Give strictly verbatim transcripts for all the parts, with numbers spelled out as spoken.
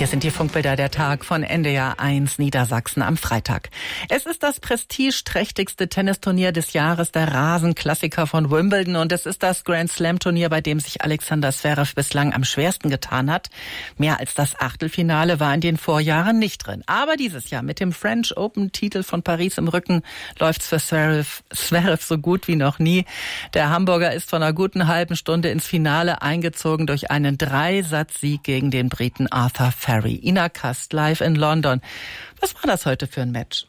Hier sind die Funkbilder der Tag von N D R eins Niedersachsen am Freitag. Es ist das prestigeträchtigste Tennisturnier des Jahres, der Rasenklassiker von Wimbledon. Und es ist das Grand Slam Turnier, bei dem sich Alexander Zverev bislang am schwersten getan hat. Mehr als das Achtelfinale war in den Vorjahren nicht drin. Aber dieses Jahr mit dem French Open Titel von Paris im Rücken läuft's für Zverev, Zverev so gut wie noch nie. Der Hamburger ist von einer guten halben Stunde ins Finale eingezogen durch einen Dreisatzsieg gegen den Briten Arthur Ferry. Ina Kast live in London. Was war das heute für ein Match?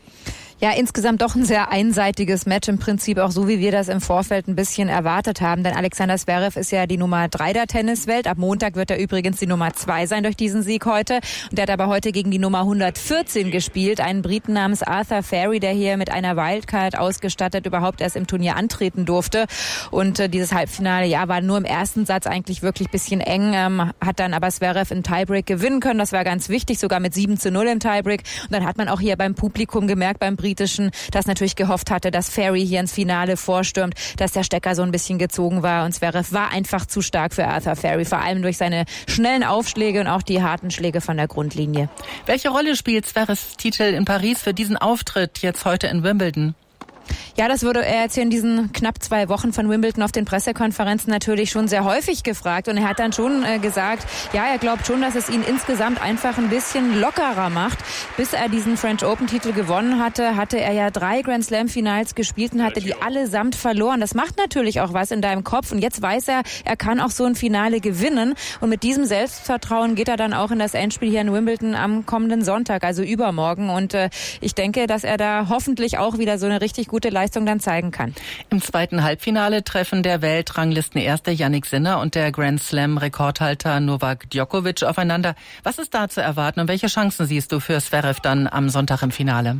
Ja, insgesamt doch ein sehr einseitiges Match, im Prinzip auch so, wie wir das im Vorfeld ein bisschen erwartet haben. Denn Alexander Zverev ist ja die Nummer drei der Tenniswelt. Ab Montag wird er übrigens die Nummer zwei sein durch diesen Sieg heute. Und er hat aber heute gegen die Nummer hundertvierzehn gespielt, einen Briten namens Arthur Ferry, der hier mit einer Wildcard ausgestattet überhaupt erst im Turnier antreten durfte. Und äh, dieses Halbfinale, ja, war nur im ersten Satz eigentlich wirklich ein bisschen eng, ähm, hat dann aber Zverev im Tiebreak gewinnen können. Das war ganz wichtig, sogar mit sieben zu null im Tiebreak. Und dann hat man auch hier beim Publikum gemerkt, beim Britischen, das natürlich gehofft hatte, dass Ferry hier ins Finale vorstürmt, dass der Stecker so ein bisschen gezogen war. Und Zverev war einfach zu stark für Arthur Ferry, vor allem durch seine schnellen Aufschläge und auch die harten Schläge von der Grundlinie. Welche Rolle spielt Zverevs Titel in Paris für diesen Auftritt jetzt heute in Wimbledon? Ja, das wurde er jetzt hier in diesen knapp zwei Wochen von Wimbledon auf den Pressekonferenzen natürlich schon sehr häufig gefragt. Und er hat dann schon äh, gesagt, ja, er glaubt schon, dass es ihn insgesamt einfach ein bisschen lockerer macht. Bis er diesen French Open Titel gewonnen hatte, hatte er ja drei Grand Slam Finals gespielt und hatte die allesamt verloren. Das macht natürlich auch was in deinem Kopf. Und jetzt weiß er, er kann auch so ein Finale gewinnen. Und mit diesem Selbstvertrauen geht er dann auch in das Endspiel hier in Wimbledon am kommenden Sonntag, also übermorgen. Und äh, ich denke, dass er da hoffentlich auch wieder so eine richtig gute Leistung dann zeigen kann. Im zweiten Halbfinale treffen der Weltranglistenerste Jannik Sinner und der Grand Slam Rekordhalter Novak Djokovic aufeinander. Was ist da zu erwarten und welche Chancen siehst du für Zverev dann am Sonntag im Finale?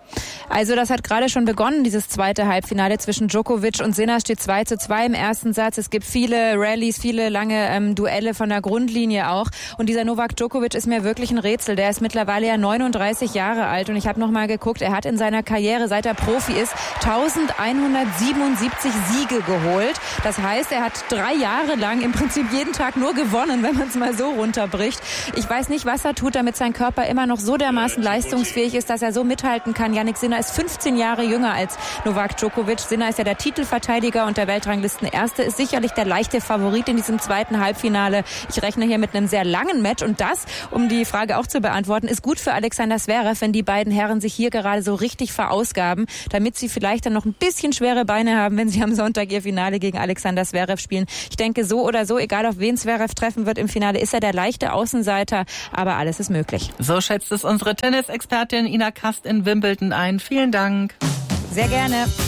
Also das hat gerade schon begonnen, dieses zweite Halbfinale zwischen Djokovic und Sinner. Steht zwei zu zwei im ersten Satz. Es gibt viele Rallyes, viele lange ähm, Duelle von der Grundlinie auch. Und dieser Novak Djokovic ist mir wirklich ein Rätsel. Der ist mittlerweile ja neununddreißig Jahre alt. Und ich habe noch mal geguckt, er hat in seiner Karriere, seit er Profi ist, eintausendeinhundertsiebenundsiebzig Siege geholt. Das heißt, er hat drei Jahre lang im Prinzip jeden Tag nur gewonnen, wenn man es mal so runterbricht. Ich weiß nicht, was er tut, damit sein Körper immer noch so dermaßen leistungsfähig ist, dass er so mithalten kann. Jannik Sinner ist fünfzehn Jahre jünger als Novak Djokovic. Sinner ist ja der Titelverteidiger und der Weltranglistenerste, ist sicherlich der leichte Favorit in diesem zweiten Halbfinale. Ich rechne hier mit einem sehr langen Match und das, um die Frage auch zu beantworten, ist gut für Alexander Zverev, wenn die beiden Herren sich hier gerade so richtig verausgaben, damit sie vielleicht dann noch ein bisschen schwere Beine haben, wenn sie am Sonntag ihr Finale gegen Alexander Zverev spielen. Ich denke, so oder so, egal auf wen Zverev treffen wird im Finale, ist er der leichte Außenseiter, aber alles ist möglich. So schätzt es unsere Tennisexpertin Ina Kast in Wimbledon ein. Vielen Dank. Sehr gerne.